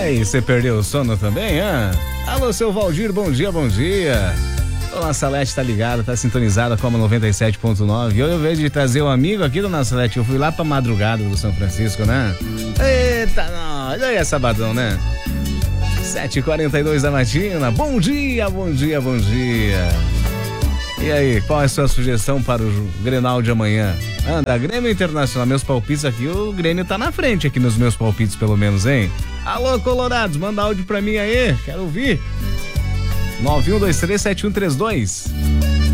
aí, você perdeu o sono também, hã? Alô, seu Valdir, bom dia, bom dia. Dona Salete tá ligada, tá sintonizada com a 97.9. Eu, ao invés de trazer um amigo aqui, Dona Salete, eu fui lá pra madrugada do São Francisco, né? Eita, nós, aí é sabadão, né? 7h42 da matina, bom dia, bom dia, bom dia. E aí, qual é a sua sugestão para o Grenal de amanhã? Da Grêmio Internacional, meus palpites aqui, o Grêmio tá na frente aqui nos meus palpites, pelo menos, hein? Alô, Colorados, manda áudio pra mim aí, quero ouvir. 91237132.